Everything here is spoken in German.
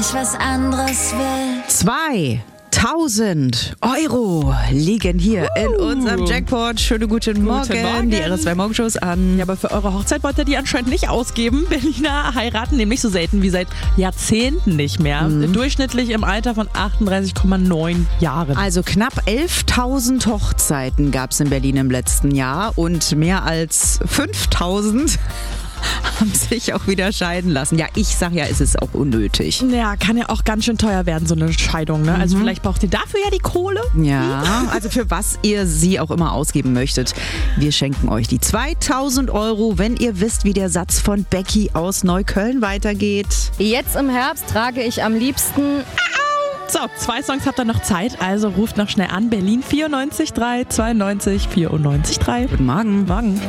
Ich was anderes will. 2000 Euro liegen hier in unserem Jackpot. Schönen guten Morgen. Die RS2 Morgenshows an. Ja, aber für eure Hochzeit wollt ihr die anscheinend nicht ausgeben. Berliner heiraten nämlich so selten wie seit Jahrzehnten nicht mehr. Durchschnittlich im Alter von 38,9 Jahren. Also knapp 11.000 Hochzeiten gab es in Berlin im letzten Jahr und mehr als 5.000 haben sich auch wieder scheiden lassen. Ja, ich sag ja, es ist auch unnötig. Ja, kann ja auch ganz schön teuer werden, so eine Scheidung. Ne? Also vielleicht braucht ihr dafür ja die Kohle. Ja, also für was ihr sie auch immer ausgeben möchtet. Wir schenken euch die 2.000 Euro, wenn ihr wisst, wie der Satz von Becky aus Neukölln weitergeht. Jetzt im Herbst trage ich am liebsten... So, 2 Songs habt ihr noch Zeit, also ruft noch schnell an. Berlin 94 3 92 94 3. Guten Morgen. Morgen.